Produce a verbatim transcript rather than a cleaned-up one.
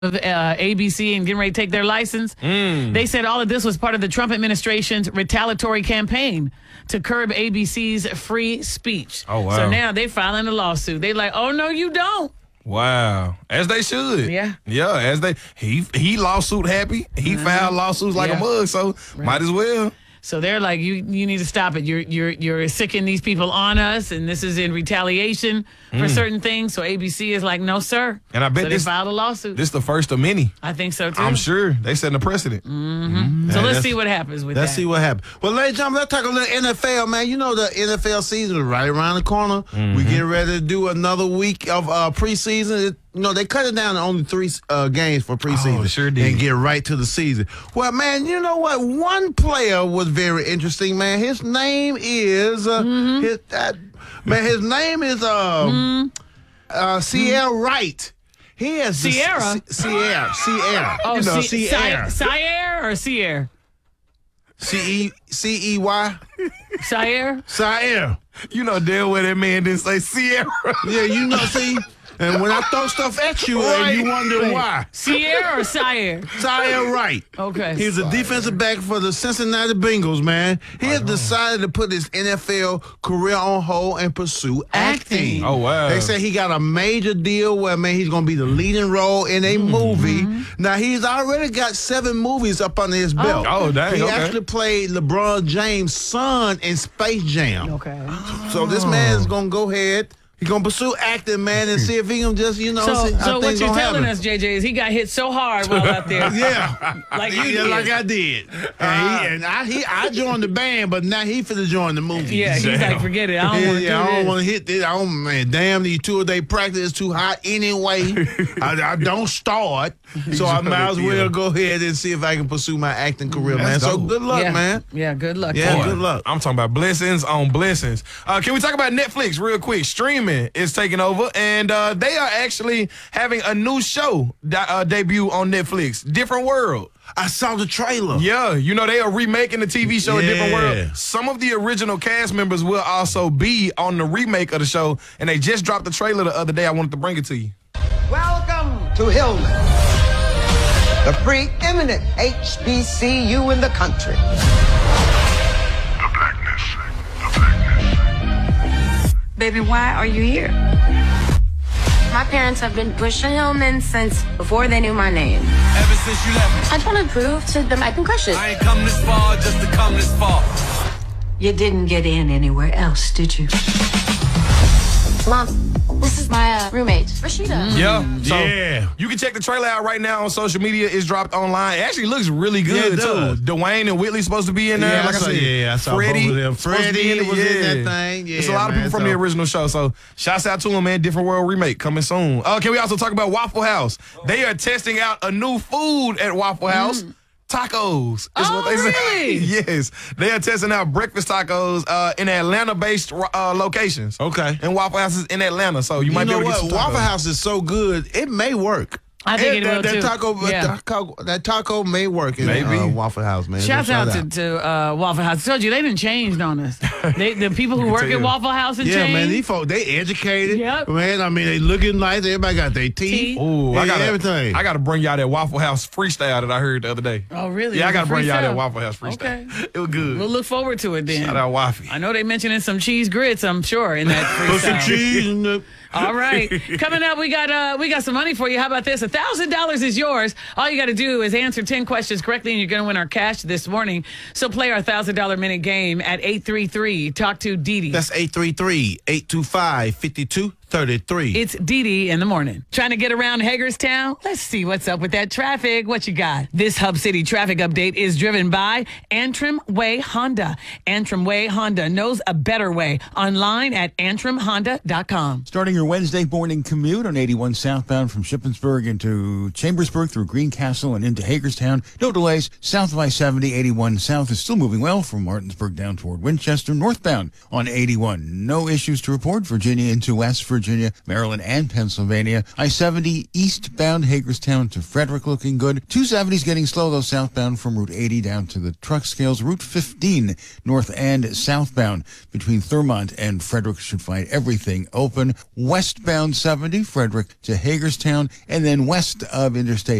of uh, A B C and getting ready to take their license. Mm. They said all of this was part of the Trump administration's retaliatory campaign to curb A B C's free speech. Oh, wow. So now they're filing a lawsuit. They like, oh, no, you don't. Wow. As they should. Yeah. Yeah, as they, he he lawsuit happy. He Uh-huh. filed lawsuits like Yeah. a mug, so Right. might as well. So they're like, you you need to stop it. You're you're you're sicking these people on us, and this is in retaliation for certain things. So A B C is like, no, sir. And I bet so this- they filed a lawsuit. This the first of many. I think so too. I'm sure they setting a precedent. So Man, let's that's- see what happens with Let's that. see what happens. Well, ladies and gentlemen, let's talk a little N F L, man. You know the N F L season is right around the corner. We getting ready to do another week of uh, preseason. It, you know, they cut it down to only three uh, games for preseason. Oh, sure did. And get right to the season. Well, man, you know what? One player was very interesting, man. His name is uh, his uh, man. His name is uh, uh, Sierra Wright. He has the- Sierra? C- Sierra, Sierra. Oh, you know, C- Sierra. Si- Sierra or Sierra? C E C E Y. Sierra? Sierra. You know damn well that man didn't say Sierra. Yeah, you know, see, and when I throw stuff at you, and you wonder why. Sierra or Sierra? Sierra Wright. Okay. He's a defensive back for the Cincinnati Bengals, man. He has decided to put his N F L career on hold and pursue acting. Acting. Oh, wow. They say he got a major deal where, man, he's going to be the leading role in a movie. Now, he's already got seven movies up under his belt. Oh, dang, He okay. actually played LeBron James' son in Space Jam. Okay. So this man is going to go ahead. He's going to pursue acting, man, and see if he can just, you know, So, see how so what things you're gonna telling happen. us, J J, is he got hit so hard while out there. Yeah, Like you yeah, did. like I did. And, he, and I, he, I joined the band, but now he finna join the movie. Yeah, he's Damn. like, forget it. I don't yeah, want to yeah, I do don't this. want to hit this. I don't, man. Damn, these two a day practice is too hot anyway. I, I don't start, so I might as well Yeah. go ahead and see if I can pursue my acting career, man. That's So dope. good luck, yeah. man. Yeah, good luck. Yeah, to good him. luck. I'm talking about blessings on blessings. Uh, can we talk about Netflix real quick? Streaming is taking over, and uh, they are actually having a new show de- uh, debut on Netflix, Different World. I saw the trailer. Yeah, you know, they are remaking the T V show A Different Yeah. World. Some of the original cast members will also be on the remake of the show, and they just dropped the trailer the other day. I wanted to bring it to you. Welcome to Hillman, the preeminent H B C U in the country. Baby, why are you here? My parents have been pushing Hillman since before they knew my name. Ever since you left me, I just want to prove to them I can crush it. I ain't come this far just to come this far. You didn't get in anywhere else, did you? Mom, this is my uh, roommate, Rashida. Yeah. So Yeah. you can check the trailer out right now on social media. It's dropped online. It actually looks really good, Yeah, it too. does. Dwaine and Whitley supposed to be in there. Yeah, like I I saw- said, yeah, I saw both Freddie of them. supposed to be Freddie in it. was in Yeah. that thing. It's a Yeah, lot of man, people from the so- original show. So shouts out to them, man. Different World remake coming soon. Uh, can we also talk about Waffle House? They are testing out a new food at Waffle House. Tacos is Oh, what they say. really? Yes. They are testing out breakfast tacos uh, in Atlanta-based uh, locations. Okay. And Waffle House is in Atlanta, so you, You might know be able to what? get some Waffle tacos. House is so good, it may work. I think it that, will, that too. Taco, Yeah. taco, that taco may work in Maybe. uh, Waffle House, man. Shouts Go try out it to, to uh, Waffle House. I told you, they done changed on us. They, the people who work tell at you. Waffle House and Yeah, changed. man, these folks, they educated. Yep. Man, I mean, they looking nice. Everybody got their teeth. Teeth. Ooh, I Yeah, got everything. I got to bring y'all that Waffle House freestyle that I heard the other day. Oh, really? Yeah, I It was got a to bring y'all freestyle? that Waffle House freestyle. Okay. It was good. We'll look forward to it then. Shout out Waffy. I know they mentioning some cheese grits, I'm sure, in that Put some freestyle. cheese in the... All right. Coming up, we got uh we got some money for you. How about this? A thousand dollars is yours. All you got to do is answer ten questions correctly, and you're going to win our cash this morning. So play our thousand dollar minute game at eight three three. Talk to Dee Dee. That's eight three three, eight two five, five two three three. It's Dee Dee in the morning. Trying to get around Hagerstown? Let's see what's up with that traffic. What you got? This Hub City traffic update is driven by Antrim Way Honda. Antrim Way Honda knows a better way. Online at antrim honda dot com. Starting your Wednesday morning commute on eighty-one southbound from Shippensburg into Chambersburg through Greencastle and into Hagerstown. No delays. South of I seventy, eighty-one south is still moving well from Martinsburg down toward Winchester. Northbound on eighty-one. No issues to report. Virginia into West Virginia. Virginia, Maryland, and Pennsylvania. I seventy eastbound Hagerstown to Frederick looking good. two seventy's getting slow, though, southbound from Route eighty down to the truck scales. Route fifteen, north and southbound between Thurmont and Frederick should find everything open. Westbound seventy, Frederick to Hagerstown, and then west of Interstate